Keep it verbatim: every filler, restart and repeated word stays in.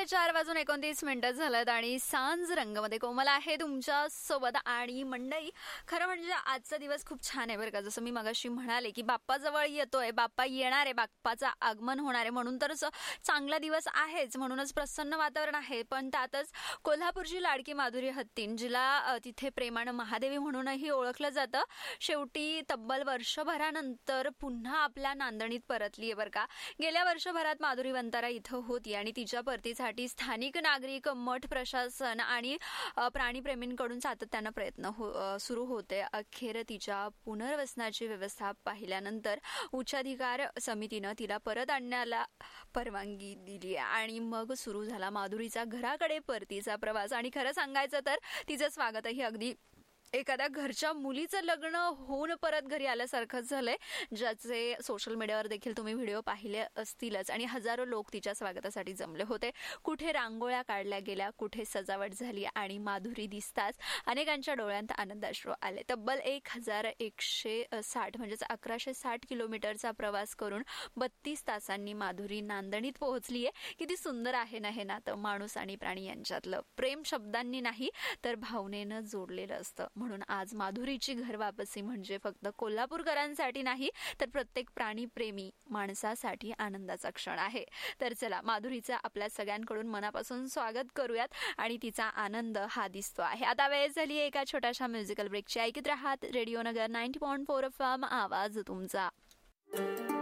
दुपारचे चार वाजून एकोणतीस मिनिटं झालेत आणि सांज रंगमध्ये कोमल आहे तुमच्या सोबत. आणि मंडळी, खरं म्हणजे आजचा दिवस खूप छान आहे बरं का. जसं मी मगाशी म्हणाले की बाप्पा जवळ येतोय, बाप्पा येणार आहे, बाप्पाचं आगमन होणार आहे, म्हणून तर चांगला दिवस आहेच, म्हणूनच प्रसन्न वातावरण आहे. पण त्यातच कोल्हापूरची लाडकी माधुरी हत्तीन, जिला तिथे प्रेमानं महादेवी म्हणूनही ओळखलं जातं, शेवटी तब्बल वर्षभरानंतर पुन्हा आपल्या नांदणीत परतली आहे बरं का. गेल्या वर्षभरात माधुरी वंतारा इथं होती आणि तिच्या परतीसाठी स्थानिक नागरिक, मठ प्रशासन आणि प्राणीप्रेमींकडून सातत्यानं प्रयत्न हो सुरू होते. अखेर तिच्या पुनर्वसनाची व्यवस्था पाहिल्यानंतर उच्चाधिकार समितीनं तिला परत आणण्याला परवानगी दिली आणि मग सुरू झाला माधुरीचा घराकडे परतीचा प्रवास. आणि खरं सांगायचं तर तिचं स्वागतही अगदी एखाद्या घरच्या मुलीचं लग्न होऊन परत घरी आल्यासारखंच झालंय, ज्याचे सोशल मीडियावर देखील तुम्ही व्हिडिओ पाहिले असतीलच. आणि हजारो लोक तिच्या स्वागतासाठी जमले होते. कुठे रांगोळ्या काढल्या गेल्या, कुठे सजावट झाली आणि माधुरी दिसताच अनेकांच्या डोळ्यांत आनंदाश्रू आले. तब्बल एक हजार एकशे साठ म्हणजेच अकराशे साठ किलोमीटरचा प्रवास करून बत्तीस तासांनी माधुरी नांदणीत पोहोचलीय. किती सुंदर आहे ना हे नातं, माणूस आणि प्राणी यांच्यातलं. प्रेम शब्दांनी नाही तर भावनेनं जोडलेलं असतं. म्हणून आज माधुरीची घर वापसी म्हणजे फक्त कोल्हापूरकरांसाठी नाही तर प्रत्येक प्राणीप्रेमी माणसासाठी आनंदाचा क्षण आहे. तर चला, माधुरीचा आपल्या सगळ्यांकडून मनापासून स्वागत करूयात आणि तिचा आनंद हा दिसतो आहे. आता वेळ झाली एका छोट्याशा म्युझिकल ब्रेकची. ऐकत राहात रेडिओ नगर ninety point four F M, आवाज तुमचा.